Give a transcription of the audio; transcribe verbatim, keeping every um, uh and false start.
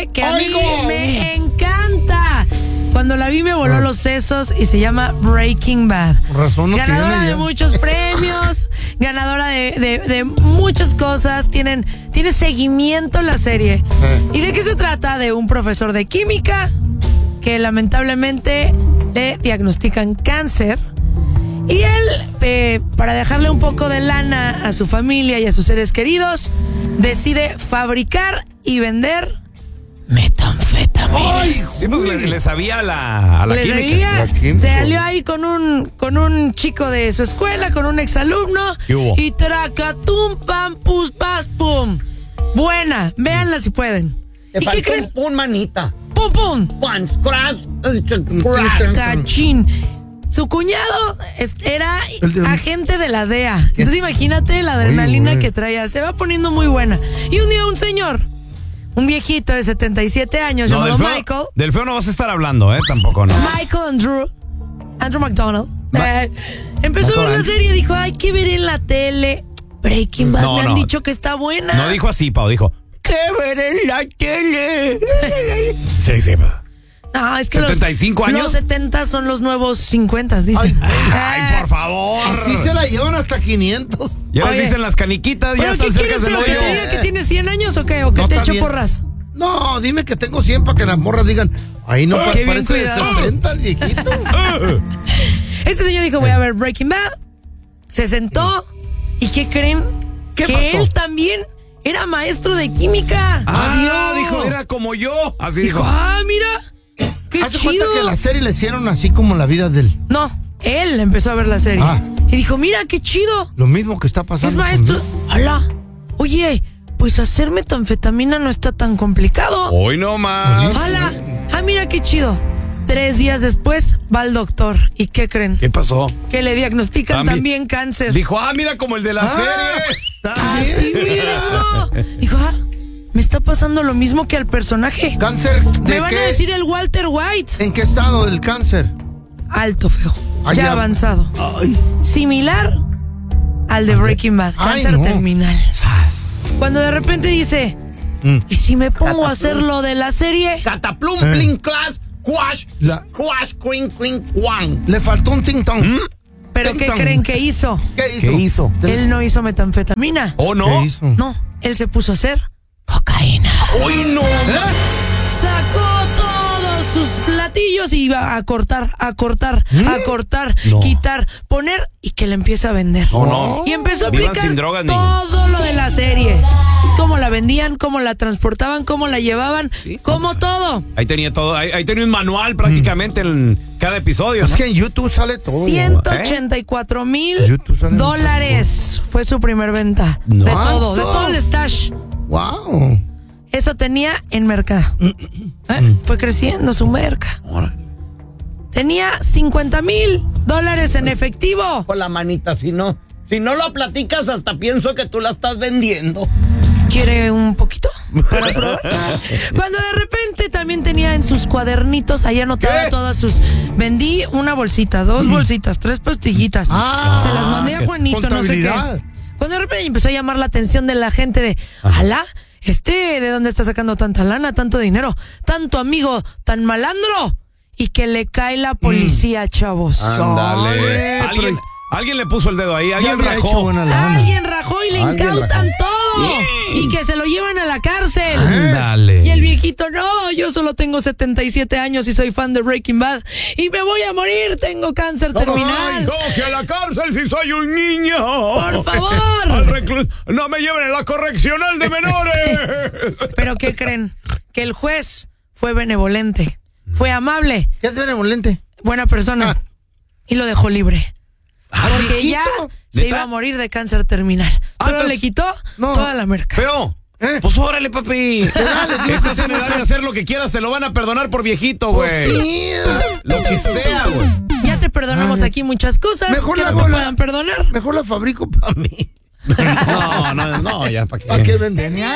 serie que a mí ¡Oigo! me encanta. Cuando la vi me voló Ah. los sesos y se llama Breaking Bad. Razón no ganadora tiene de ya. muchos premios, ganadora de, de, de muchas cosas. Tienen, tiene seguimiento la serie. Eh. ¿Y de qué se trata? De un profesor de química que lamentablemente le diagnostican cáncer. Y él, eh, para dejarle un poco de lana a su familia y a sus seres queridos, decide fabricar y vender metanfetamina. ¡Ay, Sí, pues le, uy! le sabía a la, a la Le química. sabía, La química. se alió ahí con un, con un chico de su escuela, con un exalumno. ¿Qué hubo? Y tracatum, pam, pus, pas, pum. Buena, véanla si pueden. Te ¿Y qué faltó creen? un, un manita. Pum, pum. Pans, crash, Cachín. Su cuñado es- era El de- agente de la D E A. Entonces imagínate la adrenalina güey. que traía. Se va poniendo muy buena. Y un día un señor, un viejito de setenta y siete años No, del, llamado feo, Michael, del feo no vas a estar hablando, ¿eh? Tampoco, ¿no? Michael Andrew, Andrew McDonald, Ma- eh, empezó a ver la Andrew. serie y dijo, hay que ver en la tele Breaking Bad. No, Me han no. dicho que está buena. No dijo así, Pau, dijo, ¿qué ver en la tele? Sí, sí, pa. No, es que ¿setenta y cinco los, años? los setenta son los nuevos cincuenta, dicen. Ay, por favor. Así se la llevan hasta quinientos. Ya les Oye. dicen las caniquitas, ya Bueno, están ¿qué cerca quieres, del pero que hoyo. te diga que tienes cien años o qué? ¿O que No, te está echo bien. porras? No, dime que tengo cien para que las morras digan, ahí no pa- Qué bien parece de cuidado. sesenta el viejito. Este señor dijo, voy a ver Breaking Bad. Se sentó. ¿Y qué creen? ¿Qué que pasó? él también era maestro de química. Ah, Adiós. dijo, era como yo. Así Dijo, dijo. ah, mira. Qué Hace chido. cuenta que la serie le hicieron así como la vida del... No, él empezó a ver la serie. Ah. Y dijo, mira, qué chido. Lo mismo que está pasando. Es maestro. conmigo. Hola. Oye, pues hacer metanfetamina no está tan complicado. Hoy no más. Hola. Ah, mira, qué chido. Tres días después va al doctor. ¿Y qué creen? ¿Qué pasó? Que le diagnostican También- también cáncer. Dijo, ah, mira como el de la Ah, serie. Así mismo. Dijo, ah, me está pasando lo mismo que al personaje. ¿Cáncer de Me van qué? a decir el Walter White. ¿En qué estado del cáncer? Alto, feo. Ay, ya ya. avanzado. Ay, Similar al de Breaking Bad. Ay, Cáncer no. terminal. Sas. Cuando de repente dice, Mm. ¿y si me pongo a hacer lo de la serie? Cataplum, Eh. plin, clash, quash, La- squash, crin, crin, cuan. le faltó un ting-tong. ¿Mm? ¿Pero qué Ting-tong. creen que hizo? ¿Qué hizo? ¿Qué hizo? Él no hizo metanfetamina. ¿O no? ¿Qué hizo? No, él se puso a hacer cocaína. ¡Uy, no! ¿Eh? Sacó todos sus platillos y iba a cortar, a cortar, a cortar, No. quitar, poner y que le empieza a vender. ¿O no? Y empezó a Vivan aplicar sin drogas, niños. todo lo de la serie. Cómo la vendían, cómo la transportaban, cómo la llevaban, Sí, cómo vamos a- todo. Ahí tenía todo, ahí, ahí tenía un manual prácticamente en cada episodio, Es ¿no? que en YouTube sale todo. ciento ochenta y cuatro mil YouTube salen dólares fue su primer venta. No. De todo, de ¿Cuánto? todo el stash. Wow. Eso tenía en merca. Mm, ¿Eh? Fue creciendo su merca. Órale. Tenía cincuenta mil dólares en efectivo. Con la manita, si no, si no lo platicas, hasta pienso que tú la estás vendiendo. ¿Quiere un poquito para probar? Cuando de repente también tenía en sus cuadernitos, ahí anotaba ¿Qué? todas sus... Vendí una bolsita, dos bolsitas, tres pastillitas. Ah, Se las mandé a Juanito, no sé qué. contabilidad. Cuando de repente empezó a llamar la atención de la gente de... ¿Alá? ¿Este de dónde está sacando tanta lana, tanto dinero? ¿Tanto amigo, tan malandro? Y que le cae la policía, chavos. Ándale. Dale, ¿Alguien, pero- alguien le puso el dedo ahí, Ya alguien había hecho rajó. buena lana. Alguien rajó y le Alguien incautan rajó. todo. Y que se lo llevan a la cárcel. Ándale. Y el viejito, no, yo solo tengo setenta y siete años y soy fan de Breaking Bad. Y me voy a morir, tengo cáncer terminal. No, que a la cárcel si soy un niño. Por favor. Al reclus- no me lleven a la correccional de menores. Pero ¿qué creen? Que el juez fue benevolente, fue amable, ¿Qué es benevolente? buena persona. Ah. Y lo dejó libre. Porque ya viejito. se ¿Neta? iba a morir de cáncer terminal. Ah, Solo entonces- le quitó No. toda la merca. Feo. ¿Eh? Pues órale, papi. dale, digo Estás que en tengo edad de que- hacer lo que quieras, te lo van a perdonar por viejito, güey. Sí. Lo que sea, güey. Ya te perdonamos Ay. aquí muchas cosas Mejor que la no te bola. puedan perdonar. Mejor la fabrico para mí. No, no, no, ya, ¿para qué? ¿Para qué vender?